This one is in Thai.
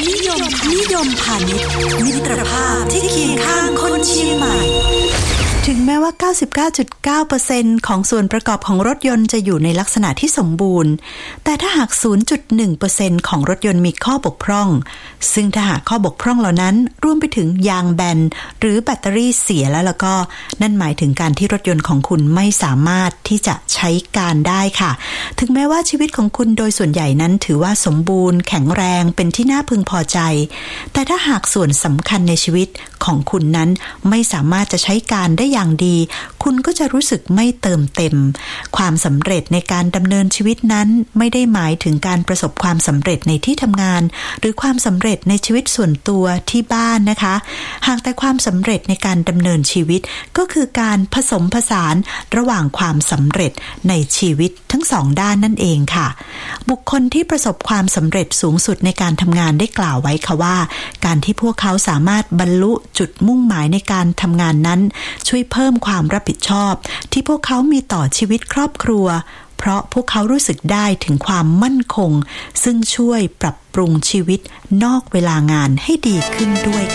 นิยมพาณิชย์มิตรภาพที่เคียงข้างคนเชียงใหม่ถึงแม้ว่า 99.9% ของส่วนประกอบของรถยนต์จะอยู่ในลักษณะที่สมบูรณ์แต่ถ้าหาก 0.1% ของรถยนต์มีข้อบกพร่องซึ่งถ้าหากข้อบกพร่องเหล่านั้นรวมไปถึงยางแบนหรือแบตเตอรี่เสียแล้วก็นั่นหมายถึงการที่รถยนต์ของคุณไม่สามารถที่จะใช้การได้ค่ะถึงแม้ว่าชีวิตของคุณโดยส่วนใหญ่นั้นถือว่าสมบูรณ์แข็งแรงเป็นที่น่าพึงพอใจแต่ถ้าหากส่วนสำคัญในชีวิตของคุณนั้นไม่สามารถจะใช้การได้อย่างดีคุณก็จะรู้สึกไม่เติมเต็มความสำเร็จในการดำเนินชีวิตนั้นไม่ได้หมายถึงการประสบความสำเร็จในที่ทำงานหรือความสำเร็จในชีวิตส่วนตัวที่บ้านนะคะหากแต่ความสำเร็จในการดำเนินชีวิตก็คือการผสมผสานระหว่างความสำเร็จในชีวิตทั้งสองด้านนั่นเองค่ะบุคคลที่ประสบความสำเร็จสูงสุดในการทำงานได้กล่าวไว้ค่ะว่าการที่พวกเขาสามารถบรรลุจุดมุ่งหมายในการทำงานนั้นช่วยเพิ่มความรับผิดชอบที่พวกเขามีต่อชีวิตครอบครัวเพราะพวกเขารู้สึกได้ถึงความมั่นคงซึ่งช่วยปรับปรุงชีวิตนอกเวลางานให้ดีขึ้นด้วย